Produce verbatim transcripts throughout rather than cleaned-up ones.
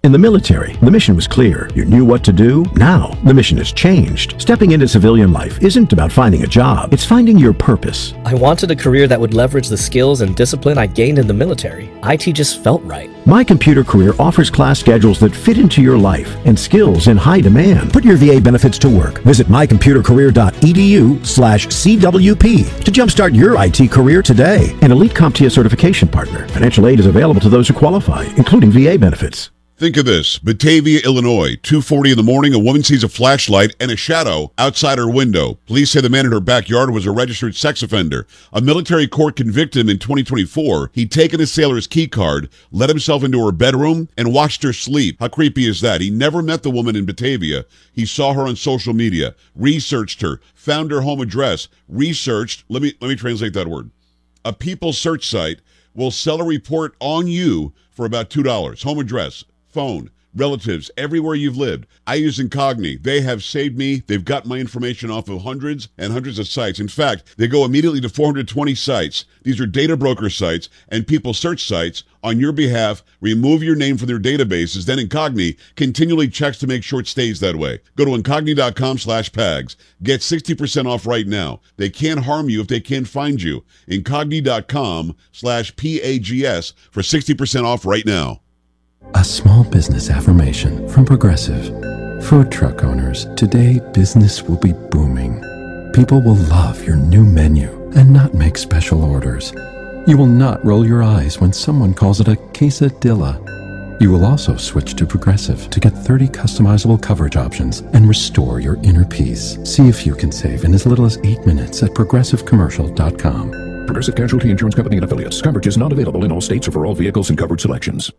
In the military, the mission was clear. You knew what to do. Now, the mission has changed. Stepping into civilian life isn't about finding a job. It's finding your purpose. I wanted a career that would leverage the skills and discipline I gained in the military. I T just felt right. My Computer Career offers class schedules that fit into your life and skills in high demand. Put your V A benefits to work. Visit my computer career dot e d u slash C W P to jumpstart your I T career today. An elite CompTIA certification partner. Financial aid is available to those who qualify, including V A benefits. Think of this. Batavia, Illinois, two forty in the morning, a woman sees a flashlight and a shadow outside her window. Police say the man in her backyard was a registered sex offender. A military court convicted him in twenty twenty-four. He'd taken a sailor's key card, let himself into her bedroom, and watched her sleep. How creepy is that? He never met the woman in Batavia. He saw her on social media, researched her, found her home address, researched, let me, let me translate that word. A People search site will sell a report on you for about two dollars. Home address, phone, relatives, everywhere you've lived. I use Incogni. They have saved me. They've got my information off of hundreds and hundreds of sites. In fact, they go immediately to four hundred twenty sites. These are data broker sites and people search sites on your behalf, remove your name from their databases. Then Incogni continually checks to make sure it stays that way. Go to incogni.com slash PAGS. Get sixty percent off right now. They can't harm you if they can't find you. Incogni.com slash P-A-G-S for sixty percent off right now. A small business affirmation from Progressive. Food truck owners, today business will be booming. People will love your new menu and not make special orders. You will not roll your eyes when someone calls it a quesadilla. You will also switch to Progressive to get thirty customizable coverage options and restore your inner peace. See if you can save in as little as eight minutes at progressive commercial dot com. Progressive Casualty Insurance Company and Affiliates. Coverage is not available in all states or for all vehicles and coverage selections.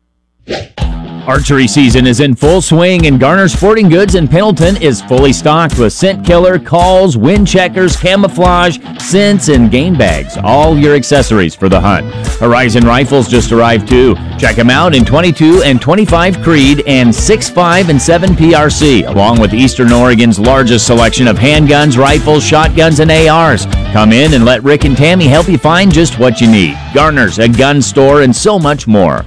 Archery season is in full swing, and Garner Sporting Goods in Pendleton is fully stocked with scent killer, calls, wind checkers, camouflage, scents, and game bags. All your accessories for the hunt. Horizon Rifles just arrived too. Check them out in twenty-two and twenty-five Creed and six five and seven P R C, along with Eastern Oregon's largest selection of handguns, rifles, shotguns, and A Rs. Come in and let Rick and Tammy help you find just what you need. Garner's, a gun store, and so much more.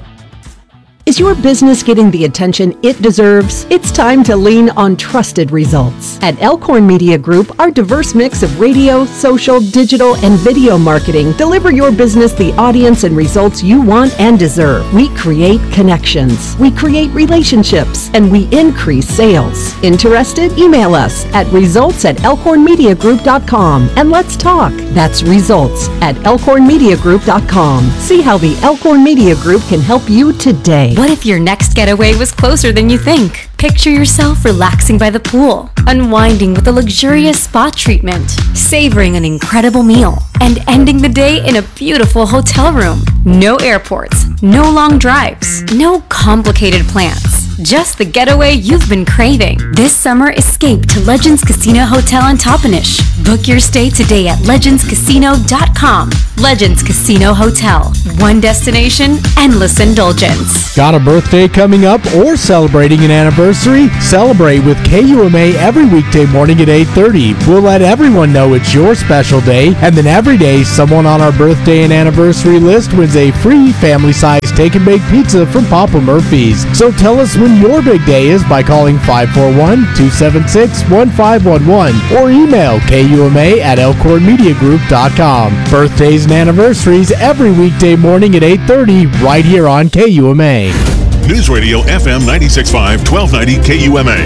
Is your business getting the attention it deserves? It's time to lean on trusted results. At Elkhorn Media Group, our diverse mix of radio, social, digital, and video marketing deliver your business the audience and results you want and deserve. We create connections, we create relationships, and we increase sales. Interested? Email us at results at elkhorn media group dot com and let's talk. That's results at elkhorn media group dot com. See how the Elkhorn Media Group can help you today. What if your next getaway was closer than you think? Picture yourself relaxing by the pool, unwinding with a luxurious spa treatment, savoring an incredible meal, and ending the day in a beautiful hotel room. No airports, no long drives, no complicated plans. Just the getaway you've been craving. This summer, escape to Legends Casino Hotel in Toppenish. Book your stay today at legends casino dot com. Legends Casino Hotel. One destination, endless indulgence. Got a birthday coming up or celebrating an anniversary? Celebrate with K U M A every weekday morning at eight thirty. We'll let everyone know it's your special day, and then every day, someone on our birthday and anniversary list wins a free family-sized take-and-bake pizza from Papa Murphy's. So tell us when your big day is by calling five four one, two seven six, one five one one or email K U M A at elkhorn media group dot com. Birthdays and anniversaries every weekday morning at eight thirty right here on K U M A. News Radio F M ninety-six point five, twelve ninety K U M A.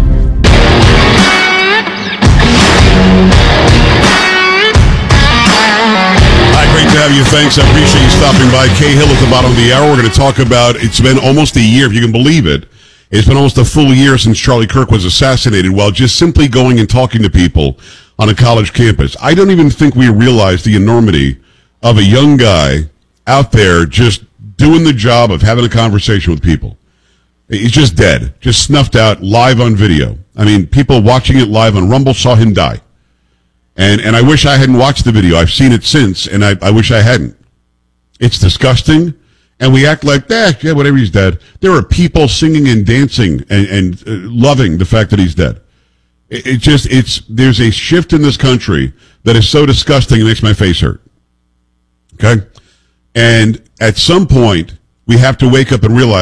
Hi, great to have you. Thanks. I appreciate you stopping by. Kay Hill at the bottom of the hour. We're going to talk about, it's been almost a year, if you can believe it. It's been almost a full year since Charlie Kirk was assassinated while just simply going and talking to people on a college campus. I don't even think we realize the enormity of a young guy out there just doing the job of having a conversation with people. He's just dead, just snuffed out live on video. I mean, people watching it live on Rumble saw him die. And and I wish I hadn't watched the video. I've seen it since, and I, I wish I hadn't. It's disgusting, and we act like, eh, yeah, whatever, he's dead. There are people singing and dancing and, and uh, loving the fact that he's dead. It, it just, it's, there's a shift in this country that is so disgusting it makes my face hurt. Okay? And at some point, we have to wake up and realize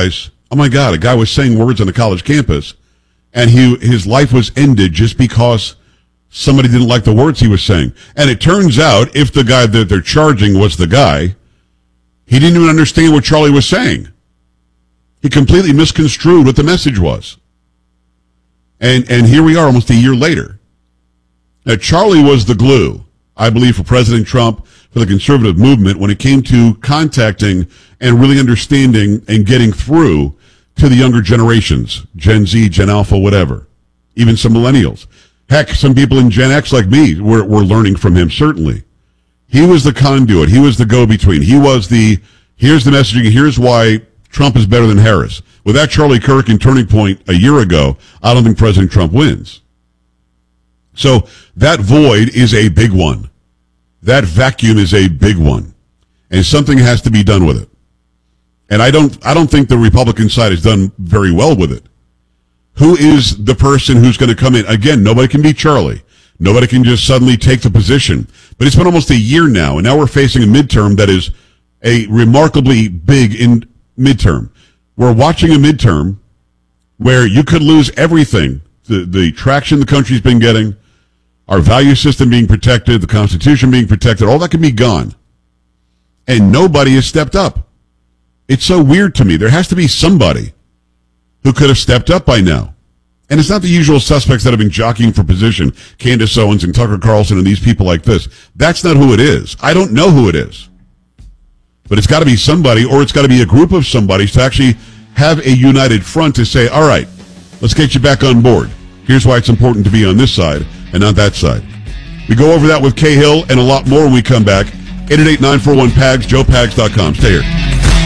Oh my God, a guy was saying words on a college campus, and he his life was ended just because somebody didn't like the words he was saying. And it turns out, if the guy that they're charging was the guy, he didn't even understand what Charlie was saying. He completely misconstrued what the message was. And and here we are almost a year later. Now, Charlie was the glue, I believe, for President Trump, for the conservative movement, when it came to contacting and really understanding and getting through to the younger generations, Gen Z, Gen Alpha, whatever, even some millennials. Heck, some people in Gen X like me were, were learning from him, certainly. He was the conduit. He was the go-between. He was the, here's the messaging, here's why Trump is better than Harris. Without Charlie Kirk and Turning Point a year ago, I don't think President Trump wins. So that void is a big one. That vacuum is a big one. And something has to be done with it. And I don't I don't think the Republican side has done very well with it. Who is the person who's going to come in? Again, nobody can be Charlie. Nobody can just suddenly take the position. But it's been almost a year now, and now we're facing a midterm that is a remarkably big in midterm. We're watching a midterm where you could lose everything. The, the traction the country's been getting, our value system being protected, the Constitution being protected, all that can be gone. And nobody has stepped up. It's so weird to me. There has to be somebody who could have stepped up by now. And it's not the usual suspects that have been jockeying for position, Candace Owens and Tucker Carlson and these people like this. That's not who it is. I don't know who it is. But it's got to be somebody, or it's got to be a group of somebodies to actually have a united front to say, all right, let's get you back on board. Here's why it's important to be on this side and not that side. We go over that with Cahill and a lot more when we come back. eight eight eight, nine four one, P A G S, joe pags dot com. Stay here.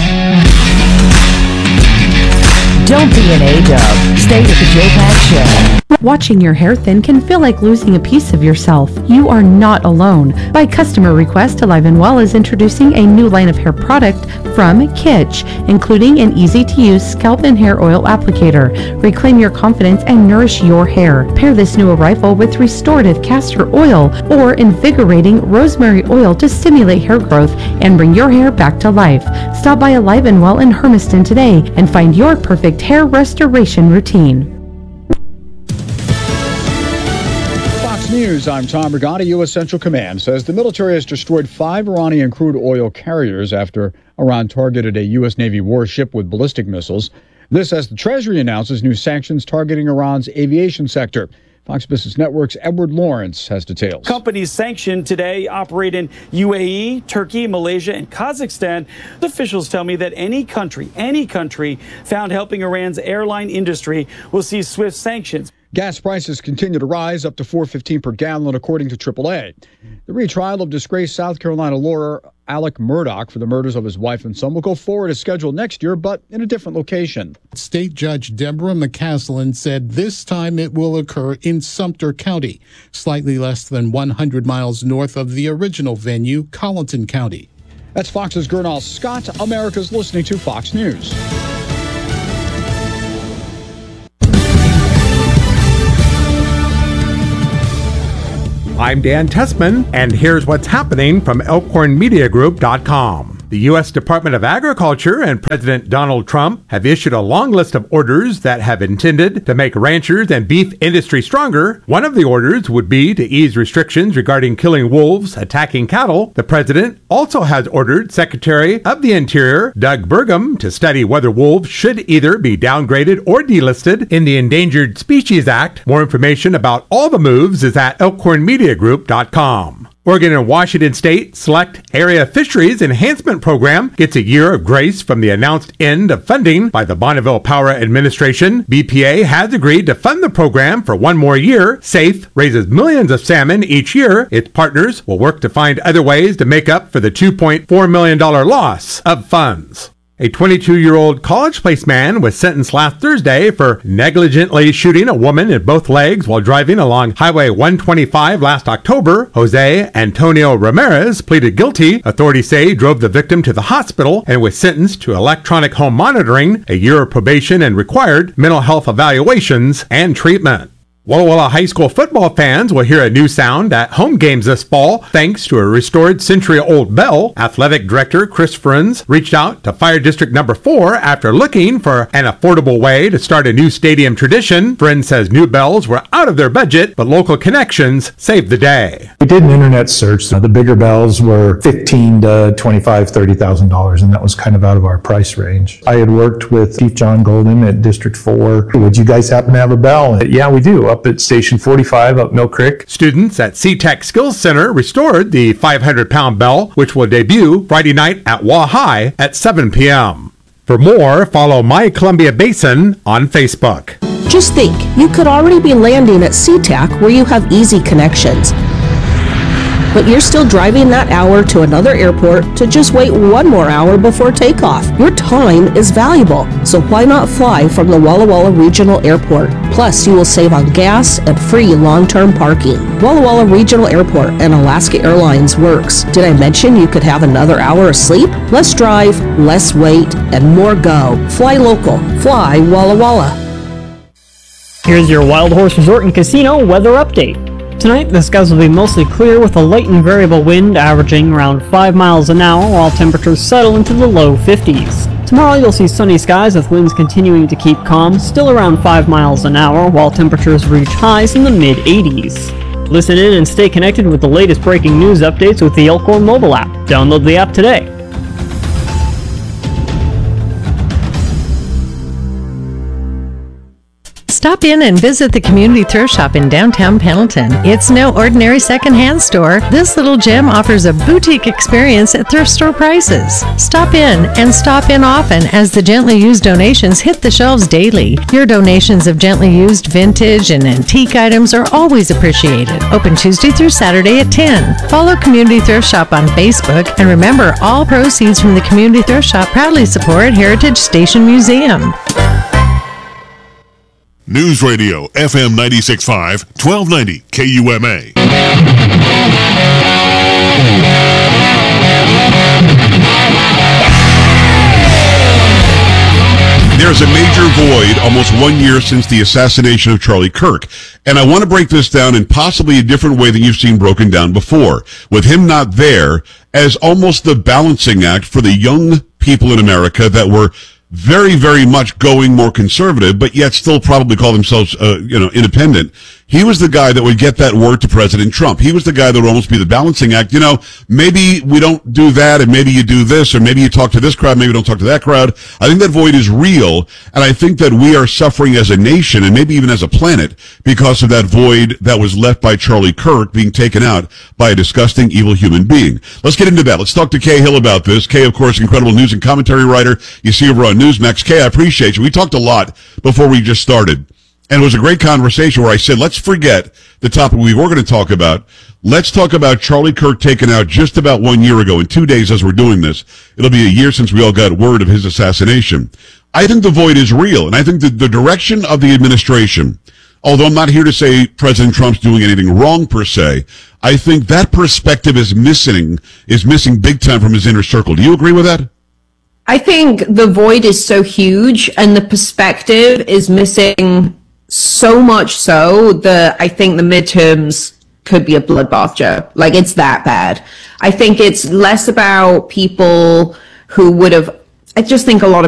Don't be an A-dub. Stay with the Joe Pags Show. Watching your hair thin can feel like losing a piece of yourself. You are not alone. By customer request, Alive and Well is introducing a new line of hair product from Kitsch, including an easy-to-use scalp and hair oil applicator. Reclaim your confidence and nourish your hair. Pair this new arrival with restorative castor oil or invigorating rosemary oil to stimulate hair growth and bring your hair back to life. Stop by Alive and Well in Hermiston today and find your perfect hair restoration routine. Fox News, I'm Tom Rigotti. U S Central Command says the military has destroyed five Iranian crude oil carriers after Iran targeted a U S Navy warship with ballistic missiles. This as the Treasury announces new sanctions targeting Iran's aviation sector. Fox Business Network's Edward Lawrence has details. Companies sanctioned today operate in U A E, Turkey, Malaysia, and Kazakhstan. The officials tell me that any country, any country found helping Iran's airline industry will see swift sanctions. Gas prices continue to rise up to four dollars and fifteen cents per gallon, according to triple A. The retrial of disgraced South Carolina lawyer Alec Murdaugh for the murders of his wife and son will go forward as scheduled next year, but in a different location. State Judge Deborah McCaslin said this time it will occur in Sumter County, slightly less than one hundred miles north of the original venue, Colleton County. That's Fox's Gernal Scott. America's listening to Fox News. I'm Dan Tessman, and here's what's happening from elkhorn media group dot com. The U S Department of Agriculture and President Donald Trump have issued a long list of orders that have intended to make ranchers and beef industry stronger. One of the orders would be to ease restrictions regarding killing wolves attacking cattle. The president also has ordered Secretary of the Interior Doug Burgum to study whether wolves should either be downgraded or delisted in the Endangered Species Act. More information about all the moves is at elkhorn media group dot com. Oregon and Washington State Select Area Fisheries Enhancement Program gets a year of grace from the announced end of funding by the Bonneville Power Administration. B P A has agreed to fund the program for one more year. SAFE raises millions of salmon each year. Its partners will work to find other ways to make up for the two point four million dollars loss of funds. A twenty-two-year-old college-placed man was sentenced last Thursday for negligently shooting a woman in both legs while driving along Highway one twenty-five last October. Jose Antonio Ramirez pleaded guilty. Authorities say he drove the victim to the hospital and was sentenced to electronic home monitoring, a year of probation, and required mental health evaluations and treatment. Walla Walla High School football fans will hear a new sound at home games this fall thanks to a restored century-old bell. Athletic Director Chris Friends reached out to Fire District Number four after looking for an affordable way to start a new stadium tradition. Friends says new bells were out of their budget, but local connections saved the day. We did an internet search. The bigger bells were fifteen to twenty-five, thirty thousand dollars, and that was kind of out of our price range. I had worked with Chief John Golden at District four. Would you guys happen to have a bell? Yeah, we do. Up at Station forty-five up Mill Creek. Students at C-Tech Skills Center restored the five hundred pound bell, which will debut Friday night at Wah High at seven p.m. For more, follow My Columbia Basin on Facebook. Just think, you could already be landing at SeaTac where you have easy connections. But you're still driving that hour to another airport to just wait one more hour before takeoff. Your time is valuable, so why not fly from the Walla Walla Regional Airport? Plus, you will save on gas and free long-term parking. Walla Walla Regional Airport and Alaska Airlines works. Did I mention you could have another hour of sleep? Less drive, less wait, and more go. Fly local. Fly Walla Walla. Here's your Wild Horse Resort and Casino weather update. Tonight, the skies will be mostly clear with a light and variable wind averaging around five miles an hour while temperatures settle into the low fifties. Tomorrow, you'll see sunny skies with winds continuing to keep calm, still around five miles an hour while temperatures reach highs in the mid eighties. Listen in and stay connected with the latest breaking news updates with the Elkhorn mobile app. Download the app today. Stop in and visit the Community Thrift Shop in downtown Pendleton. It's no ordinary secondhand store. This little gem offers a boutique experience at thrift store prices. Stop in and stop in often as the gently used donations hit the shelves daily. Your donations of gently used vintage and antique items are always appreciated. Open Tuesday through Saturday at ten. Follow Community Thrift Shop on Facebook, and remember, all proceeds from the Community Thrift Shop proudly support Heritage Station Museum. News Radio F M ninety-six point five, twelve ninety K U M A. There's a major void almost one year since the assassination of Charlie Kirk. And I want to break this down in possibly a different way than you've seen broken down before. With him not there as almost the balancing act for the young people in America that were very, very much going more conservative, but yet still probably call themselves, uh, you know, independent. He was the guy that would get that word to President Trump. He was the guy that would almost be the balancing act. You know, maybe we don't do that, and maybe you do this, or maybe you talk to this crowd, maybe you don't talk to that crowd. I think that void is real, and I think that we are suffering as a nation, and maybe even as a planet, because of that void that was left by Charlie Kirk being taken out by a disgusting, evil human being. Let's get into that. Let's talk to Kay Hill about this. Kay, of course, incredible news and commentary writer. You see over on Newsmax. Kay, I appreciate you. We talked a lot before we just started. And it was a great conversation where I said, let's forget the topic we were going to talk about. Let's talk about Charlie Kirk taken out just about one year ago. In two days as we're doing this, it'll be a year since we all got word of his assassination. I think the void is real, and I think that the direction of the administration, although I'm not here to say President Trump's doing anything wrong per se, I think that perspective is missing, is missing big time from his inner circle. Do you agree with that? I think the void is so huge and the perspective is missing so much so that I think the midterms could be a bloodbath, Joe. Like, it's that bad. I think it's less about people who would have, I just think a lot of